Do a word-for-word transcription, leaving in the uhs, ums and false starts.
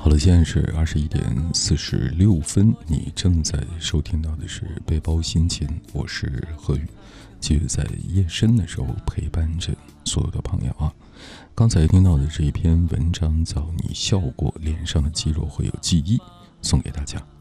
好了，现在是二十一点四十六分，你正在收听到的是背包心情，我是何宇，继续在夜深的时候陪伴着所有的朋友啊。刚才听到的这一篇文章叫《你笑过脸上的肌肉会有记忆》，送给大家。